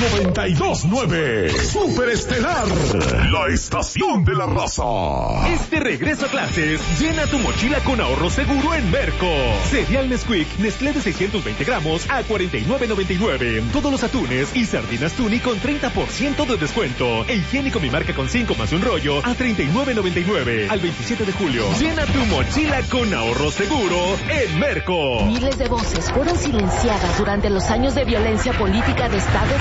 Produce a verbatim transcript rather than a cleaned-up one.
noventa y dos nueve. Superestelar, la estación de la raza. Este regreso a clases, llena tu mochila con ahorro seguro en Merco. Cereal Nesquik Nestlé de seiscientos veinte gramos a cuarenta y nueve noventa y nueve. Todos los atunes y sardinas Tuni con treinta por ciento de descuento. E higiénico Mi Marca con cinco más un rollo a treinta y nueve noventa y nueve. Al veintisiete de julio. Llena tu mochila con ahorro seguro en Merco. Miles de voces fueron silenciadas durante los años de violencia política de Estado